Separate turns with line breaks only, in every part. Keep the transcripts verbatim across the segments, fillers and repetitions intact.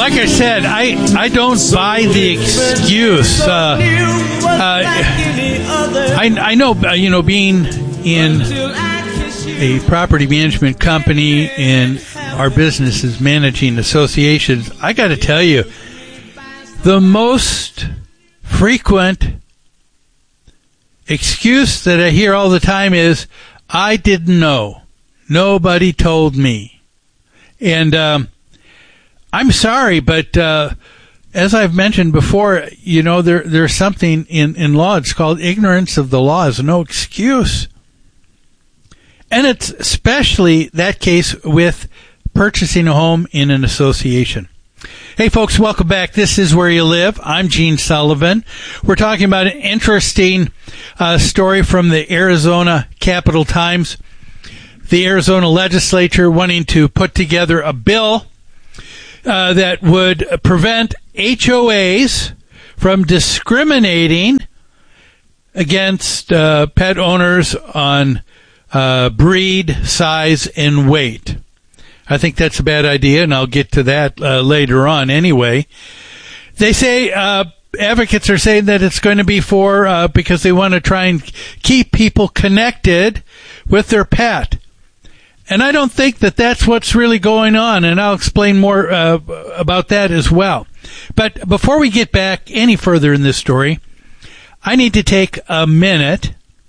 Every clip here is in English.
Like I said, I, I don't buy the excuse. Uh, uh, I, I know, uh, you know, being in a property management company and our business is managing associations, I got to tell you, the most frequent excuse that I hear all the time is, I didn't know. Nobody told me. And um, I'm sorry, but uh, as I've mentioned before, you know, there there's something in, in law. It's called ignorance of the law is no excuse. And it's especially that case with purchasing a home in an association. Hey, folks, welcome back. This is Where You Live. I'm Gene Sullivan. We're talking about an interesting uh, story from the Arizona Capitol Times. The Arizona legislature wanting to put together a bill uh, that would prevent H O As from discriminating against uh, pet owners on uh, breed, size, and weight. I think that's a bad idea, and I'll get to that uh, later on anyway. They say, uh, advocates are saying that it's going to be for, uh, because they want to try and keep people connected with their pet. And I don't think that that's what's really going on, and I'll explain more uh, about that as well. But before we get back any further in this story, I need to take a minute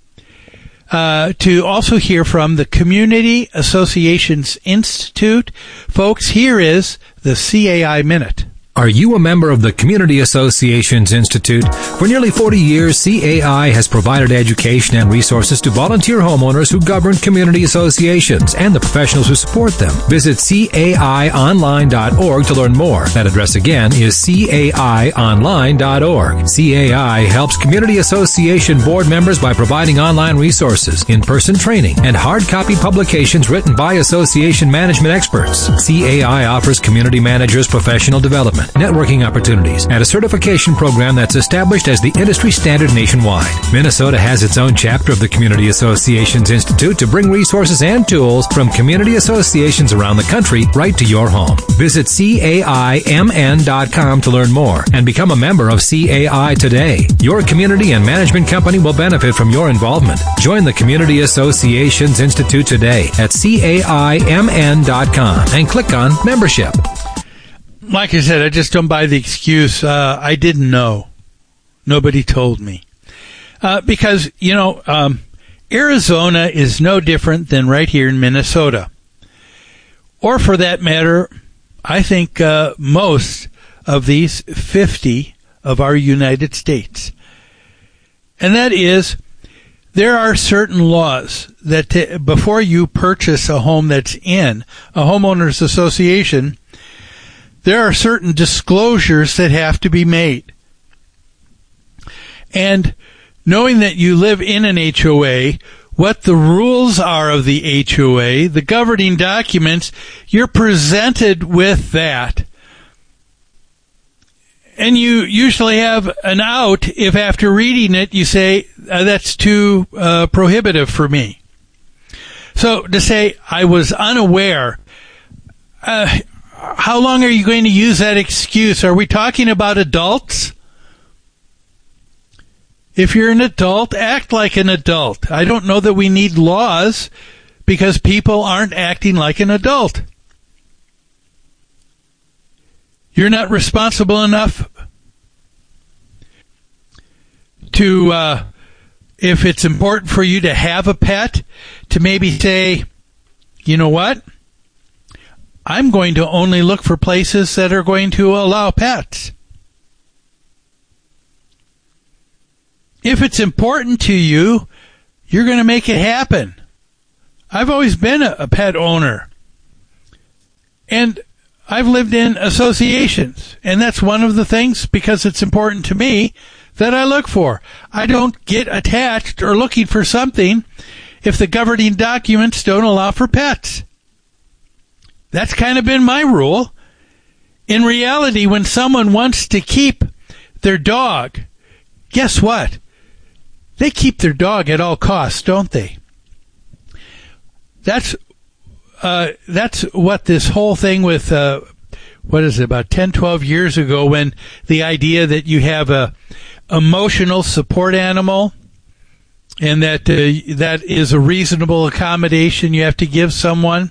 uh, to also hear from the Community Associations Institute. Folks, here is the C A I Minute.
Are you a member of the Community Associations Institute? For nearly forty years, C A I has provided education and resources to volunteer homeowners who govern community associations and the professionals who support them. Visit C A I online dot org to learn more. That address again is C A I online dot org. C A I helps community association board members by providing online resources, in-person training, and hard copy publications written by association management experts. C A I offers community managers professional development, networking opportunities, and a certification program that's established as the industry standard nationwide. Minnesota has its own chapter of the Community Associations Institute to bring resources and tools from community associations around the country right to your home. Visit C A I M N dot com to learn more and become a member of C A I today. Your community and management company will benefit from your involvement. Join the Community Associations Institute today at C A I M N dot com and click on Membership.
Like I said, I just don't buy the excuse, uh, I didn't know. Nobody told me. Uh, because, you know, um, Arizona is no different than right here in Minnesota. Or for that matter, I think uh, most of these fifty of our United States. And that is, there are certain laws that t- before you purchase a home that's in a homeowners association, there are certain disclosures that have to be made. And knowing that you live in an H O A, what the rules are of the H O A, the governing documents, you're presented with that. And you usually have an out if after reading it you say, uh, that's too uh, prohibitive for me. So to say, I was unaware, uh, how long are you going to use that excuse? Are we talking about adults? If you're an adult, act like an adult. I don't know that we need laws because people aren't acting like an adult. You're not responsible enough to, uh, if it's important for you to have a pet, to maybe say, you know what? I'm going to only look for places that are going to allow pets. If it's important to you, you're going to make it happen. I've always been a, a pet owner. And I've lived in associations. And that's one of the things, because it's important to me, that I look for. I don't get attached or looking for something if the governing documents don't allow for pets. That's kind of been my rule. In reality, when someone wants to keep their dog, guess what? They keep their dog at all costs, don't they? That's uh, that's what this whole thing with uh, what is it, about ten, twelve years ago, when the idea that you have a emotional support animal and that uh, that is a reasonable accommodation you have to give someone.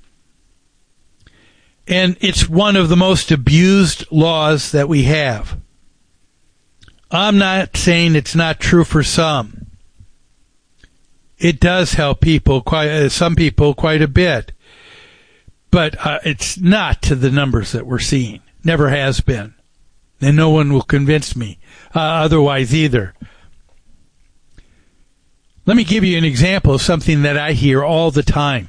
And it's one of the most abused laws that we have. I'm not saying it's not true for some. It does help people, quite uh, some people, quite a bit. But uh, it's not to the numbers that we're seeing. Never has been. And no one will convince me uh, otherwise either. Let me give you an example of something that I hear all the time.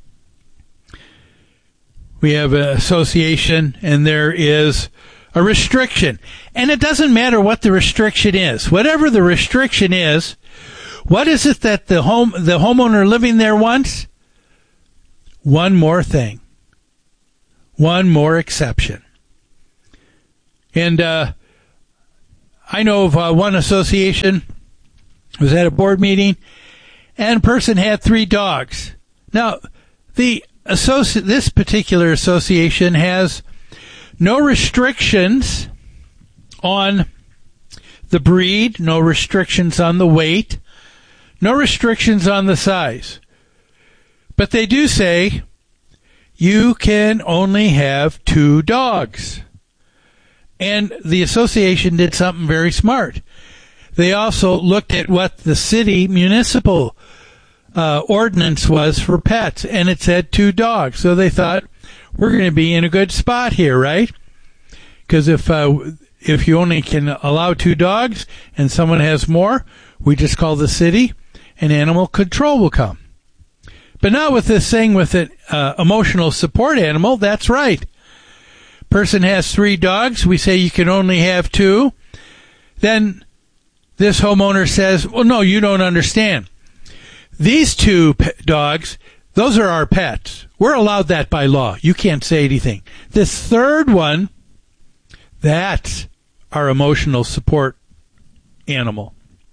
We have an association, and there is a restriction. And it doesn't matter what the restriction is. Whatever the restriction is, what is it that the home the homeowner living there wants? One more thing. One more exception. And uh, I know of uh, one association was at a board meeting, and a person had three dogs. Now, the associ- this particular association has no restrictions on the breed, no restrictions on the weight, no restrictions on the size. But they do say you can only have two dogs. And the association did something very smart. They also looked at what the city municipal uh, ordinance was for pets, and it said two dogs. So they thought, we're going to be in a good spot here, right? Because if uh, if you only can allow two dogs and someone has more, we just call the city and animal control will come. But now with this thing with an uh, emotional support animal, that's right. Person has three dogs. We say you can only have two. Then this homeowner says, well, no, you don't understand. These two pe- dogs, those are our pets. We're allowed that by law. You can't say anything. This third one, that's our emotional support animal.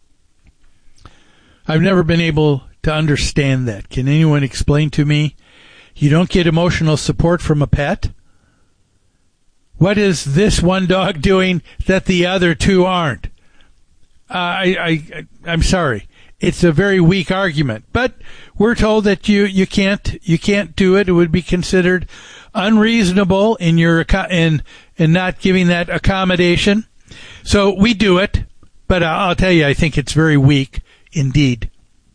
I've never been able to understand that. Can anyone explain to me? You don't get emotional support from a pet? What is this one dog doing that the other two aren't? Uh, I, I, I'm sorry. It's a very weak argument, but we're told that you, you can't you can't do it. It would be considered unreasonable in your in in not giving that accommodation. So we do it, but I'll tell you, I think it's very weak indeed.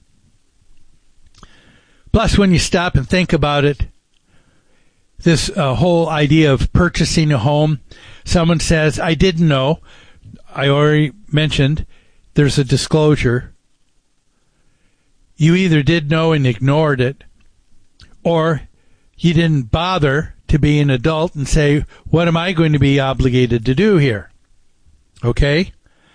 Plus, when you stop and think about it, this uh, whole idea of purchasing a home, someone says, I didn't know. I already mentioned there's a disclosure. You either did know and ignored it, or you didn't bother to be an adult and say, what am I going to be obligated to do here? Okay?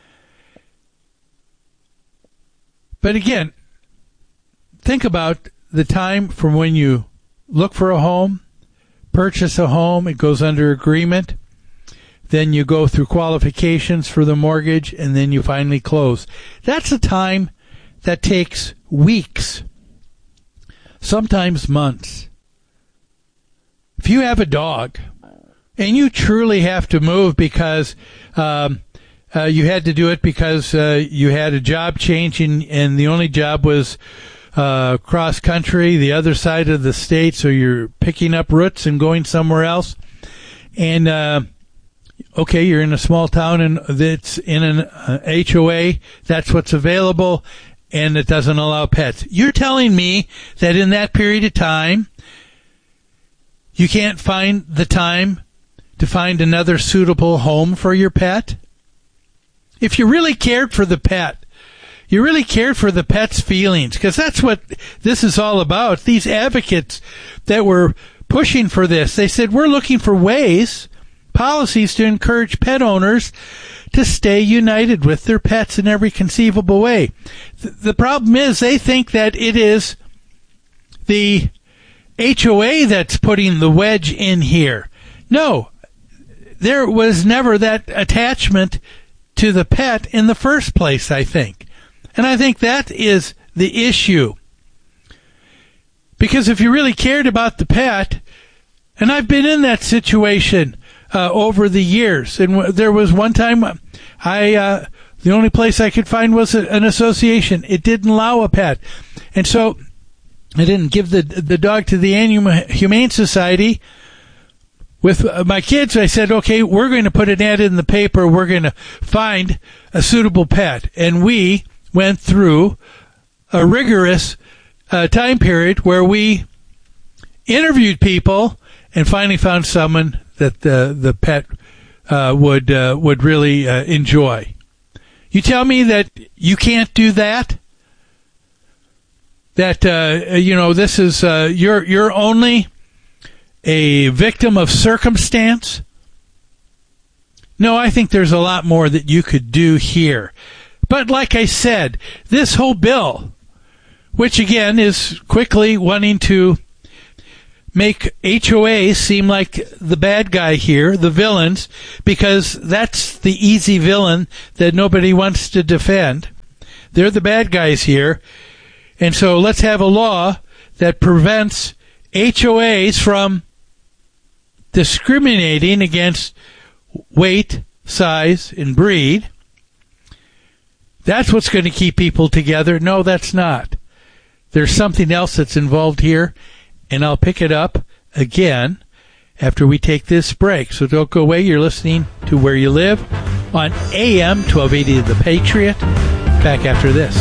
But again, think about the time from when you look for a home, purchase a home, it goes under agreement, then you go through qualifications for the mortgage, and then you finally close. That's a time that takes weeks, sometimes months. If you have a dog and you truly have to move because um, uh, you had to do it because uh, you had a job change and, and the only job was uh, cross country, the other side of the state, so you're picking up roots and going somewhere else, and uh, okay, you're in a small town and it's in an uh, H O A, that's what's available, and it doesn't allow pets. You're telling me that in that period of time, you can't find the time to find another suitable home for your pet? If you really cared for the pet, you really cared for the pet's feelings, because that's what this is all about. These advocates that were pushing for this, they said, we're looking for ways, policies to encourage pet owners to stay united with their pets in every conceivable way. The problem is they think that it is the H O A that's putting the wedge in here. No, there was never that attachment to the pet in the first place, I think. And I think that is the issue. Because if you really cared about the pet, and I've been in that situation uh, over the years. And w- there was one time I, uh, the only place I could find was a, an association. It didn't allow a pet. And so I didn't give the the dog to the Animal Humane Society. With my kids, I said, okay, we're going to put an ad in the paper. We're going to find a suitable pet. And we went through a rigorous uh, time period where we interviewed people and finally found someone that the the pet uh, would uh, would really uh, enjoy. You tell me that you can't do that? That uh, you know this is uh, you're you're only a victim of circumstance? No, I think there's a lot more that you could do here. But like I said, this whole bill, which again is quickly wanting to make H O As seem like the bad guy here, the villains, because that's the easy villain that nobody wants to defend. They're the bad guys here. And so let's have a law that prevents H O As from discriminating against weight, size, and breed. That's what's going to keep people together. No, that's not. There's something else that's involved here, and I'll pick it up again after we take this break. So don't go away. You're listening to Where You Live on A M twelve eighty The Patriot. Back after this.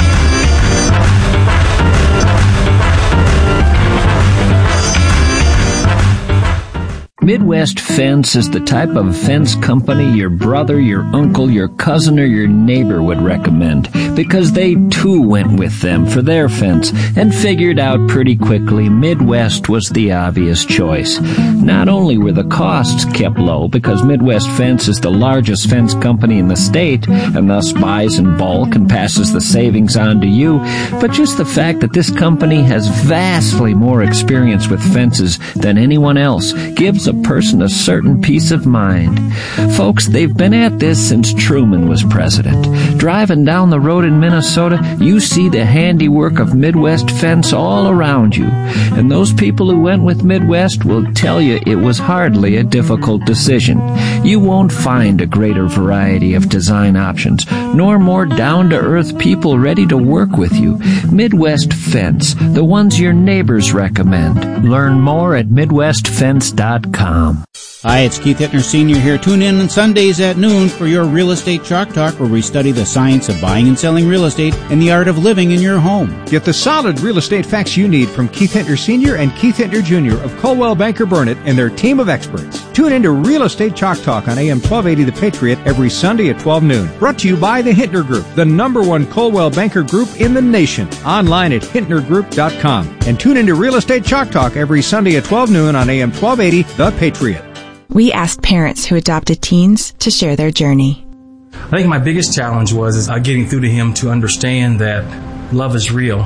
Midwest Fence is the type of fence company your brother, your uncle, your cousin, or your neighbor would recommend, because they too went with them for their fence and figured out pretty quickly Midwest was the obvious choice. Not only were the costs kept low because Midwest Fence is the largest fence company in the state and thus buys in bulk and passes the savings on to you, but just the fact that this company has vastly more experience with fences than anyone else gives a person a certain peace of mind. Folks, they've been at this since Truman was president. Driving down the road in Minnesota, you see the handiwork of Midwest Fence all around you. And those people who went with Midwest will tell you it was hardly a difficult decision. You won't find a greater variety of design options, nor more down-to-earth people ready to work with you. Midwest Fence, the ones your neighbors recommend. Learn more at midwest fence dot com.
Hi, it's Keith Hittner Senior here. Tune in on Sundays at noon for your Real Estate Chalk Talk, where we study the science of buying and selling real estate and the art of living in your home.
Get the solid real estate facts you need from Keith Hittner Senior and Keith Hittner Junior of Coldwell Banker Burnett and their team of experts. Tune in to Real Estate Chalk Talk on A M twelve eighty The Patriot every Sunday at twelve noon. Brought to you by the Hittner Group, the number one Coldwell Banker Group in the nation. Online at hittner group dot com. And tune in to Real Estate Chalk Talk every Sunday at twelve noon on A M twelve eighty The Patriot.
We asked parents who adopted teens to share their journey.
I think my biggest challenge was is, uh, getting through to him to understand that love is real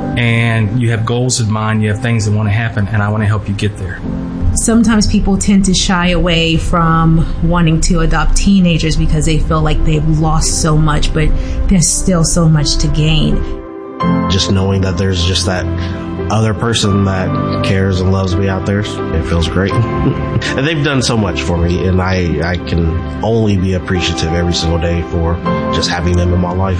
and you have goals in mind, you have things that want to happen, and I want to help you get there.
Sometimes people tend to shy away from wanting to adopt teenagers because they feel like they've lost so much, but there's still so much to gain.
Just knowing that there's just that other person that cares and loves me out there, it feels great. And they've done so much for me, and I, I can only be appreciative every single day for just having them in my life.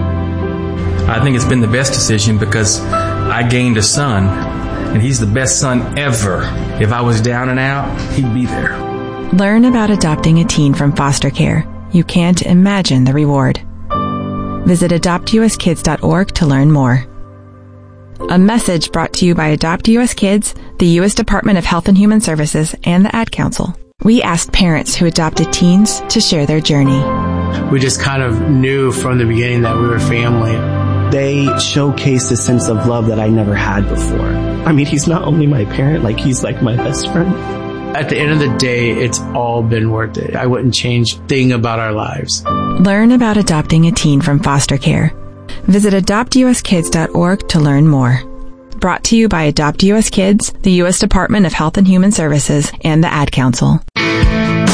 I think it's been the best decision because I gained a son, and he's the best son ever. If I was down and out, he'd be there.
Learn about adopting a teen from foster care. You can't imagine the reward. Visit adopt u s kids dot org to learn more. A message brought to you by Adopt U S Kids, the U S Department of Health and Human Services, and the Ad Council. We asked parents who adopted teens to share their journey.
We just kind of knew from the beginning that we were family.
They showcased a sense of love that I never had before. I mean, he's not only my parent, like he's like my best friend.
At the end of the day, it's all been worth it. I wouldn't change a thing about our lives.
Learn about adopting a teen from foster care. Visit adopt u s kids dot org to learn more. Brought to you by Adopt U S Kids, the U S Department of Health and Human Services, and the Ad Council.